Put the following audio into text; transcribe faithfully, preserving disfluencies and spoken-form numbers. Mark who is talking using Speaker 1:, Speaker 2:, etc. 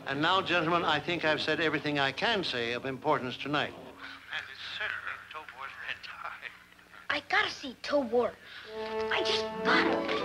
Speaker 1: And now, gentlemen, I think I've said everything I can say of importance tonight.
Speaker 2: And it's certainly Tobor's red tie.
Speaker 3: I gotta see Tobor. I just gotta.